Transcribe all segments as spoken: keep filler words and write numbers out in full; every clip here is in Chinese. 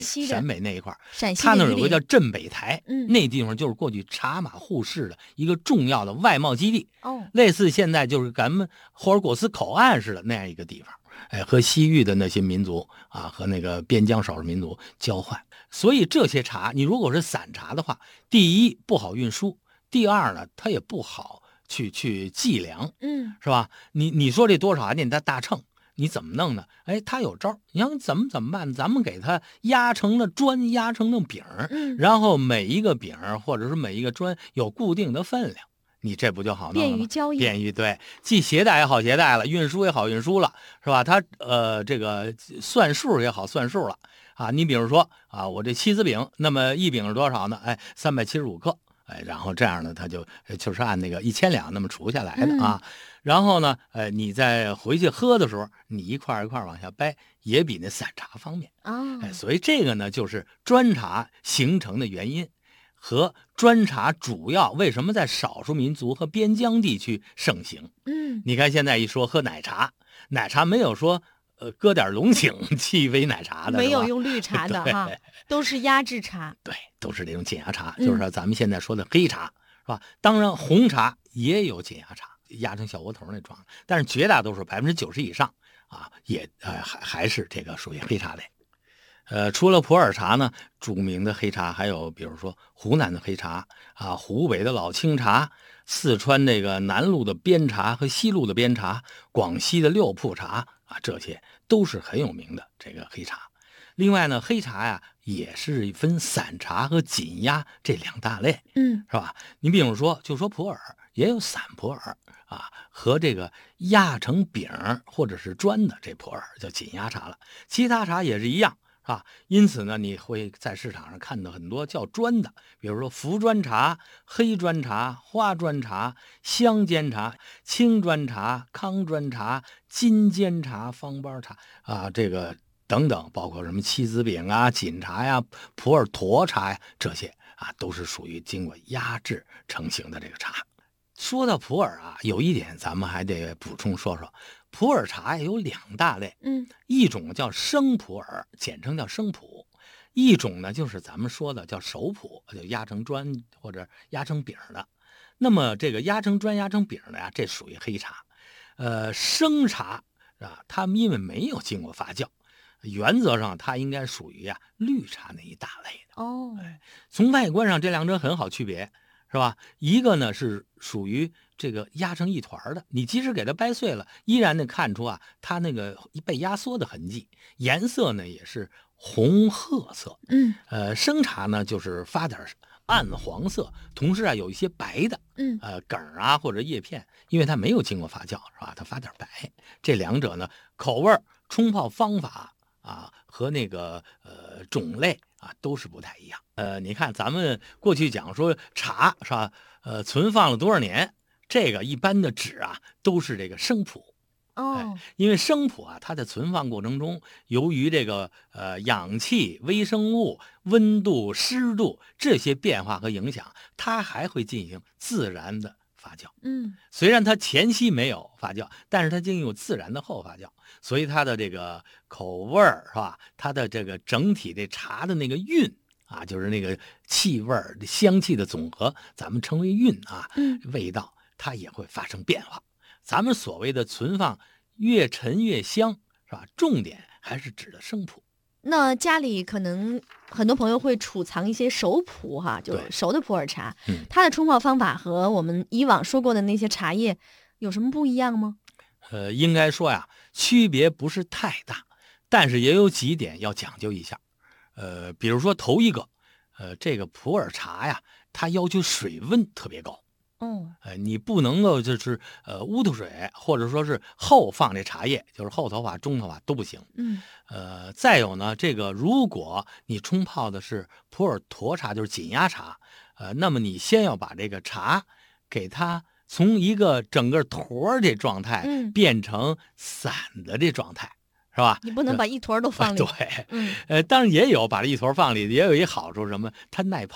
陕北那一块， 陕西它那有个叫镇北台， 嗯， 那地方就是过去茶马互市的一个重要的外贸基地， 哦， 类似现在就是咱们霍尔果斯口岸似的那样一个地方，哎，和西域的那些民族啊，和那个边疆少数民族交换。所以这些茶，你如果是散茶的话，第一不好运输，第二呢，它也不好去去计量， 嗯， 是吧？你你说这多少还得大秤。你怎么弄呢？哎，他有招，你要怎么怎么办？咱们给他压成了砖，压成了饼， 嗯， 然后每一个饼或者是每一个砖有固定的分量，你这不就好弄了吗？ 便于交易， 便于对，既携带也好携带了，运输也好运输了，是吧？它呃这个算数也好算数了啊。你比如说啊，我这七子饼，那么一饼是多少呢？哎，三百七十五克。哎，然后这样呢，他就就是按那个一千两那么除下来的啊。嗯、然后呢，呃，你再回去喝的时候，你一块一块往下掰，也比那散茶方便啊。哦、哎，所以这个呢，就是砖茶形成的原因和砖茶主要为什么在少数民族和边疆地区盛行。嗯，你看现在一说喝奶茶，奶茶没有说。呃，搁点龙井沏一杯奶茶的， 没有用绿茶的哈，都是压制茶。 对，都是这种减压茶，嗯、就是说咱们现在说的黑茶，是吧？当然，红茶也有减压茶，压成小窝头那状，但是绝大多数百分之九十以上啊，也呃还还是这个属于黑茶类。呃，除了普洱茶呢，著名的黑茶还有比如说湖南的黑茶啊，湖北的老清茶，四川这个南路的边茶和西路的边茶，广西的六铺茶啊，这些都是很有名的这个黑茶。另外呢，黑茶呀也是分散茶和紧压这两大类，嗯，是吧？你比如说，就说普洱也有散普洱啊，和这个压成饼或者是砖的这普洱叫紧压茶了。其他茶也是一样。啊，因此呢，你会在市场上看到很多叫砖的，比如说浮砖茶、黑砖茶、花砖茶、香煎茶、青砖茶、康砖茶、金煎茶、方包茶啊，这个等等，包括什么七子饼啊、锦茶呀、普洱沱茶呀，这些啊，都是属于经过压制成型的这个茶。说到普洱啊，有一点咱们还得补充说说。普洱茶有两大类，嗯，一种叫生普洱，简称叫生普；一种呢就是咱们说的叫熟普，就压成砖或者压成饼的。那么这个压成砖、压成饼的呀，这属于黑茶。呃，生茶啊，它因为没有经过发酵，原则上它应该属于呀绿茶那一大类的。哦，哎，从外观上这两者很好区别。是吧？一个呢是属于这个压成一团的，你即使给它掰碎了，依然能看出啊，它那个被压缩的痕迹。颜色呢也是红褐色，嗯，呃，生茶呢就是发点暗黄色，同时啊有一些白的，嗯，呃梗啊或者叶片，因为它没有经过发酵，是吧？它发点白。这两者呢，口味、冲泡方法啊和那个呃种类。啊，都是不太一样。呃，你看咱们过去讲说茶是吧？呃，存放了多少年？这个一般的指啊都是这个生普。哦、哎，因为生普啊，它在存放过程中，由于这个呃氧气、微生物、温度、湿度这些变化和影响，它还会进行自然的发酵。嗯，虽然它前期没有发酵，但是它经有自然的后发酵。所以它的这个口味儿是吧？它的这个整体这茶的那个韵啊，就是那个气味儿、香气的总和，咱们称为韵啊。嗯，味道它也会发生变化。咱们所谓的存放越陈越香是吧？重点还是指的生普。 那家里可能很多朋友会储藏一些熟普哈，就熟的普洱茶。嗯，它的冲泡方法和我们以往说过的那些茶叶有什么不一样吗？ 呃，应该说呀，区别不是太大，但是也有几点要讲究一下。呃，比如说头一个，呃，这个普洱茶呀，它要求水温特别高。哦，呃，你不能够就是呃乌头水，或者说是后放这茶叶，就是后头发、中头发都不行。嗯，呃，再有呢，这个如果你冲泡的是普洱沱茶，就是紧压茶，呃，那么你先要把这个茶给它。从一个整个坨这状态变成散的这状态，是吧？ 你不能把一坨都放里。 对，嗯，呃，当然也有把这一坨放里，也有一好处什么？它耐泡，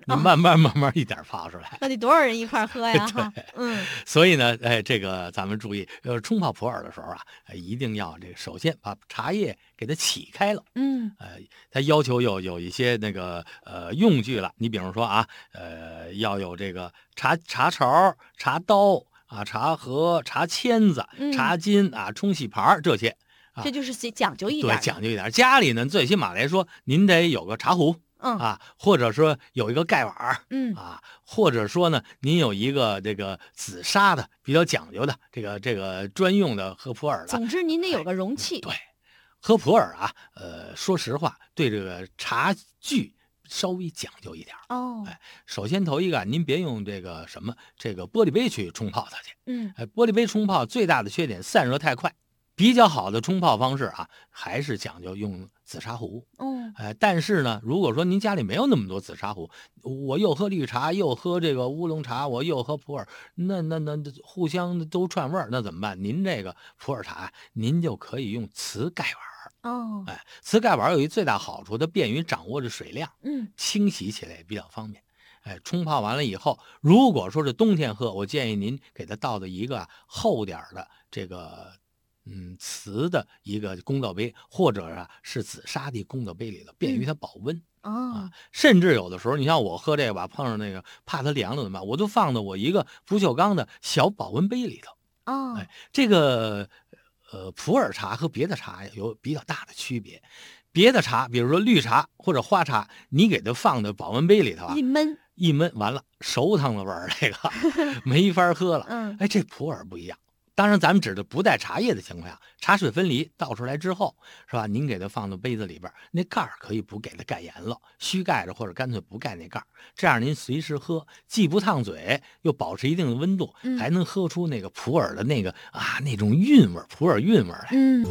你慢慢慢慢一点泡出来。 那得多少人一块喝呀？ 对， 嗯， 所以呢，哎，这个咱们注意，呃，冲泡普洱的时候啊，一定要这个首先把茶叶给它起开了。 嗯， 呃，它要求有有一些那个呃用具了，你比如说啊，呃，要有这个茶茶槽、茶刀啊、茶盒、茶签子、 嗯、 茶巾啊、冲洗盘这些。啊， 这就是讲究一点， 对，讲究一点。家里呢，最起码来说，您得有个茶壶， 嗯啊，或者说有一个盖碗， 嗯啊，或者说呢，您有一个这个紫砂的比较讲究的这个这个专用的喝普洱的。 总之，您得有个容器。 哎、对，喝普洱啊，呃，说实话，对这个茶具稍微讲究一点。 哦， 哎，首先头一个，您别用这个什么这个玻璃杯去冲泡它去。 嗯， 哎，玻璃杯冲泡最大的缺点散热太快。比较好的冲泡方式啊，还是讲究用紫砂壶。 哦， 哎，但是呢，如果说您家里没有那么多紫砂壶，我又喝绿茶，又喝这个乌龙茶，我又喝普洱，那那那互相都串味儿，那怎么办？您这个普洱茶，您就可以用瓷盖碗。 哦， 哎，瓷盖碗有一最大好处，它便于掌握着水量， 嗯， 清洗起来也比较方便。哎，冲泡完了以后，如果说是冬天喝，我建议您给它倒到一个厚点的这个。嗯，瓷的一个公道杯，或者啊是紫砂的公道杯里头，便于它保温。 嗯、 啊，甚至有的时候，你像我喝这个吧，碰上那个怕它凉了怎么办？我就放到我一个不锈钢的小保温杯里头。 哦， 哎，这个呃普洱茶和别的茶有比较大的区别。别的茶，比如说绿茶或者花茶，你给它放到保温杯里头啊， 一闷一闷完了，熟汤的味儿，这个没法喝了。 嗯， 哎，这普洱不一样。当然，咱们指的不带茶叶的情况下，茶水分离倒出来之后，是吧？您给它放到杯子里边，那盖儿可以不给它盖严了，虚盖着或者干脆不盖那盖儿，这样您随时喝，既不烫嘴，又保持一定的温度， 嗯、 还能喝出那个普洱的那个啊那种韵味，普洱韵味来。 嗯，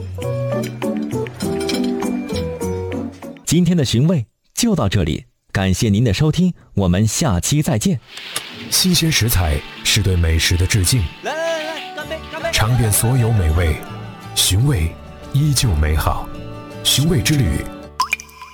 今天的寻味就到这里，感谢您的收听，我们下期再见。 新鲜食材是对美食的致敬。 来来来来，干杯干杯！ 尝遍所有美味，寻味依旧美好。寻味之旅，